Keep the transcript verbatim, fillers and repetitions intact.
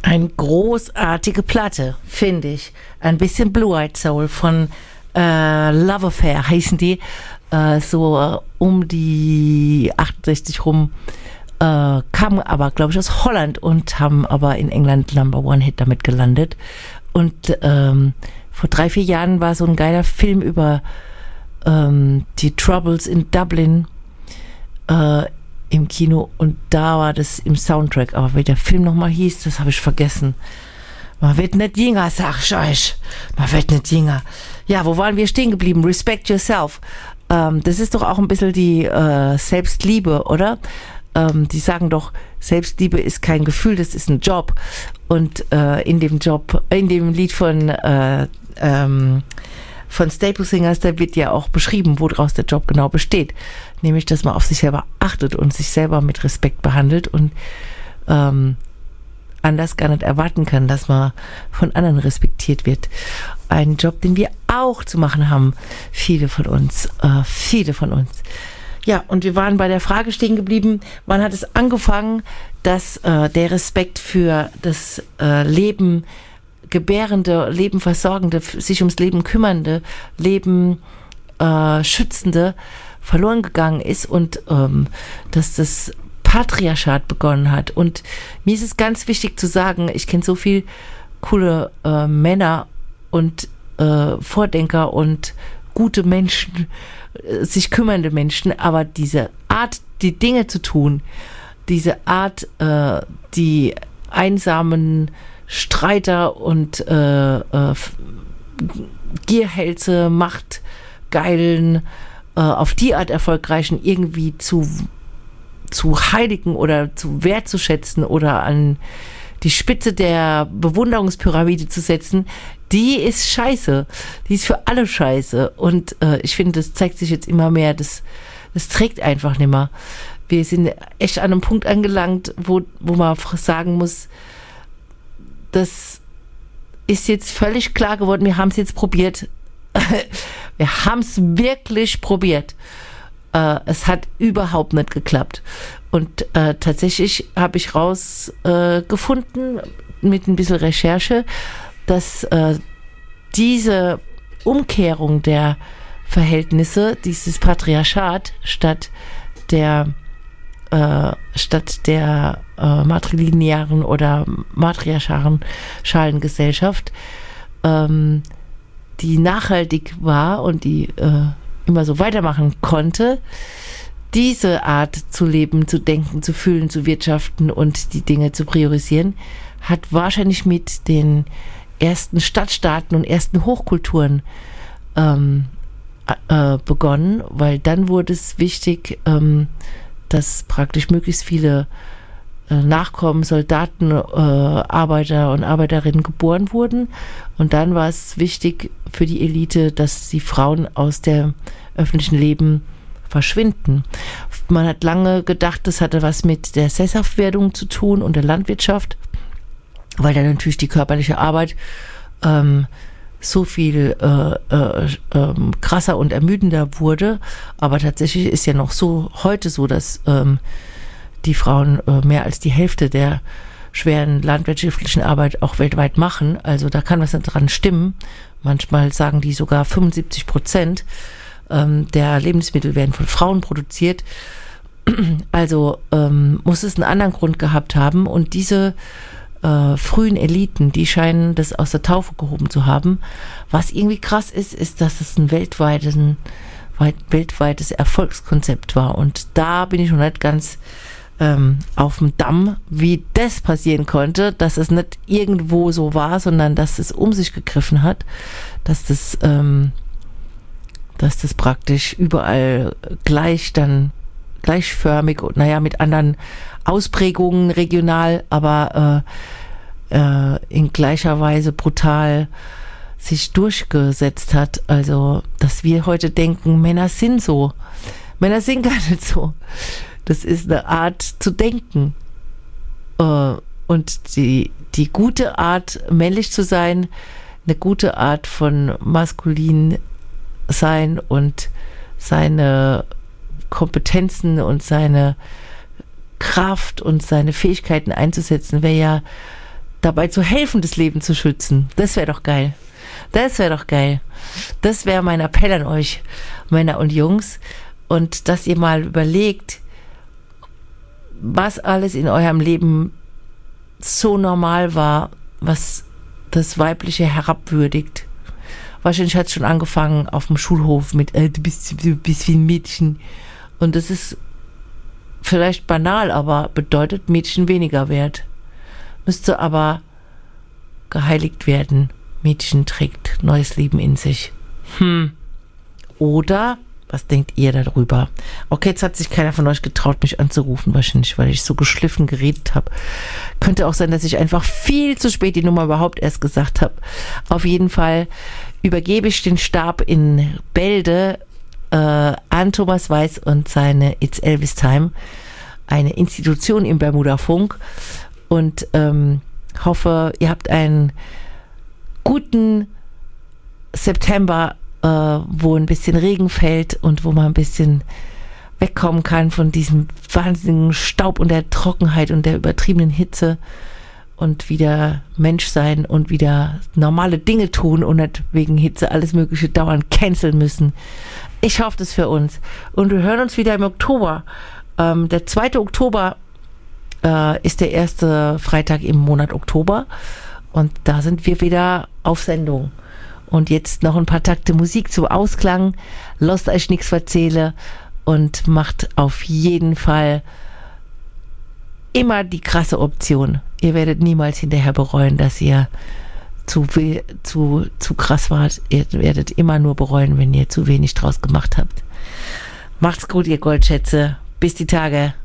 Eine großartige Platte, finde ich. Ein bisschen Blue-Eyed Soul von äh, Love Affair heißen die. Äh, so äh, um die achtundsechzig rum. Äh, kamen aber, glaube ich, aus Holland und haben aber in England Number One Hit damit gelandet. Und ähm, vor drei, vier Jahren war so ein geiler Film über ähm, die Troubles in Dublin äh, im Kino und da war das im Soundtrack. Aber wie der Film nochmal hieß, das habe ich vergessen. Man wird nicht jünger, sag ich euch. Man wird nicht jünger. Ja, wo waren wir stehen geblieben? Respect yourself. Ähm, das ist doch auch ein bisschen die äh, Selbstliebe, oder? Ähm, die sagen doch, Selbstliebe ist kein Gefühl, das ist ein Job. Und äh, in dem Job, in dem Lied von äh, ähm, von Staple Singers, da wird ja auch beschrieben, woraus der Job genau besteht. Nämlich, dass man auf sich selber achtet und sich selber mit Respekt behandelt und ähm, anders gar nicht erwarten kann, dass man von anderen respektiert wird. Ein Job, den wir auch zu machen haben, viele von uns, äh, viele von uns. Ja, und wir waren bei der Frage stehen geblieben, wann hat es angefangen, dass äh, der Respekt für das äh, Leben gebärende, Leben versorgende, sich ums Leben kümmernde, Leben äh, schützende verloren gegangen ist und ähm, dass das Patriarchat begonnen hat. Und mir ist es ganz wichtig zu sagen, ich kenne so viele coole äh, Männer und äh, Vordenker und gute Menschen, äh, sich kümmernde Menschen, aber diese Art, die Dinge zu tun, diese Art, äh, die einsamen Streiter und äh, äh, Gierhälse, Machtgeilen, äh, auf die Art erfolgreichen irgendwie zu, zu heiligen oder zu wertzuschätzen oder an die Spitze der Bewunderungspyramide zu setzen, die ist scheiße. Die ist für alle scheiße. Und äh, ich finde, das zeigt sich jetzt immer mehr, das, das trägt einfach nicht mehr. Wir sind echt an einem Punkt angelangt, wo, wo man sagen muss, das ist jetzt völlig klar geworden, wir haben es jetzt probiert. Wir haben es wirklich probiert. Äh, es hat überhaupt nicht geklappt. Und äh, tatsächlich habe ich rausgefunden, äh, mit ein bisschen Recherche, dass äh, diese Umkehrung der Verhältnisse, dieses Patriarchat statt der äh, statt der äh, matrilinearen oder matriarchalen Gesellschaft, ähm, die nachhaltig war und die äh, immer so weitermachen konnte, diese Art zu leben, zu denken, zu fühlen, zu wirtschaften und die Dinge zu priorisieren, hat wahrscheinlich mit den ersten Stadtstaaten und ersten Hochkulturen ähm, äh, begonnen, weil dann wurde es wichtig, ähm, dass praktisch möglichst viele äh, Nachkommen, Soldaten, äh, Arbeiter und Arbeiterinnen geboren wurden. Und dann war es wichtig für die Elite, dass die Frauen aus dem öffentlichen Leben verschwinden. Man hat lange gedacht, das hatte was mit der Sesshaftwerdung zu tun und der Landwirtschaft, weil dann natürlich die körperliche Arbeit ähm, so viel äh, äh, äh, krasser und ermüdender wurde. Aber tatsächlich ist ja noch so heute so, dass ähm, die Frauen äh, mehr als die Hälfte der schweren landwirtschaftlichen Arbeit auch weltweit machen. Also da kann was nicht dran stimmen. Manchmal sagen die sogar fünfundsiebzig Prozent ähm, der Lebensmittel werden von Frauen produziert. Also ähm, muss es einen anderen Grund gehabt haben. Und diese Äh, frühen Eliten, die scheinen das aus der Taufe gehoben zu haben. Was irgendwie krass ist, ist, dass es ein weltweites, weit, weltweites Erfolgskonzept war. Und da bin ich noch nicht ganz ähm, auf dem Damm, wie das passieren konnte, dass es nicht irgendwo so war, sondern dass es um sich gegriffen hat, dass das, ähm, dass das praktisch überall gleich dann gleichförmig und naja, mit anderen Ausprägungen regional, aber äh, äh, in gleicher Weise brutal sich durchgesetzt hat. Also, dass wir heute denken, Männer sind so. Männer sind gar nicht so. Das ist eine Art zu denken. Äh, und die, die gute Art, männlich zu sein, eine gute Art von maskulin sein und seine Kompetenzen und seine Kraft und seine Fähigkeiten einzusetzen, wäre ja dabei zu helfen, das Leben zu schützen. Das wäre doch geil. Das wäre doch geil. Das wäre mein Appell an euch, Männer und Jungs. Und dass ihr mal überlegt, was alles in eurem Leben so normal war, was das Weibliche herabwürdigt. Wahrscheinlich hat es schon angefangen auf dem Schulhof mit, äh, du bist, du bist wie ein Mädchen. Und das ist vielleicht banal, aber bedeutet Mädchen weniger wert. Müsste aber geheiligt werden. Mädchen trägt neues Leben in sich. Hm. Oder, was denkt ihr darüber? Okay, jetzt hat sich keiner von euch getraut, mich anzurufen, wahrscheinlich, weil ich so geschliffen geredet habe. Könnte auch sein, dass ich einfach viel zu spät die Nummer überhaupt erst gesagt habe. Auf jeden Fall übergebe ich den Stab in Bälde äh, an Thomas Weiß und seine It's Elvis Time, eine Institution im Bermuda Funk, und ähm, hoffe, ihr habt einen guten September, äh, wo ein bisschen Regen fällt und wo man ein bisschen wegkommen kann von diesem wahnsinnigen Staub und der Trockenheit und der übertriebenen Hitze und wieder Mensch sein und wieder normale Dinge tun und nicht wegen Hitze alles Mögliche dauernd canceln müssen. Ich hoffe das für uns. Und wir hören uns wieder im Oktober. Ähm, der zweite Oktober äh, ist der erste Freitag im Monat Oktober. Und da sind wir wieder auf Sendung. Und jetzt noch ein paar Takte Musik zum Ausklang. Lasst euch nichts erzählen und macht auf jeden Fall immer die krasse Option. Ihr werdet niemals hinterher bereuen, dass ihr zu, zu, zu krass wart. Ihr werdet immer nur bereuen, wenn ihr zu wenig draus gemacht habt. Macht's gut, ihr Goldschätze. Bis die Tage.